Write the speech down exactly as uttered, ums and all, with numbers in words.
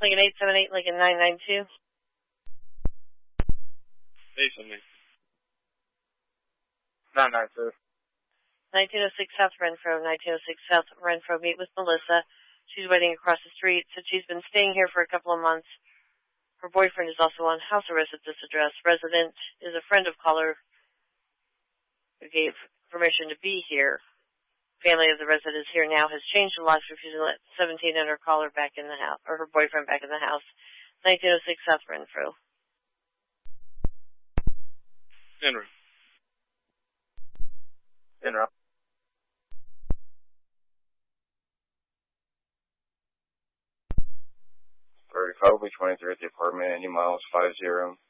Lincoln eight seven eight, Lincoln nine nine two. eight seven eight. nine nine two. nineteen oh six South Renfro, nineteen oh six South Renfro. Meet with Melissa. She's waiting across the street. Said she's been staying here for a couple of months. Her boyfriend is also on house arrest at this address. Resident is a friend of caller who gave permission to be here. Family of the resident is here now, has changed the locks, refusing to let seventeen and her caller back in the house, or her boyfriend back in the house. nineteen oh six South Renfro. In room. In room. thirty-five, will be twenty-three at the apartment, any miles, five zero.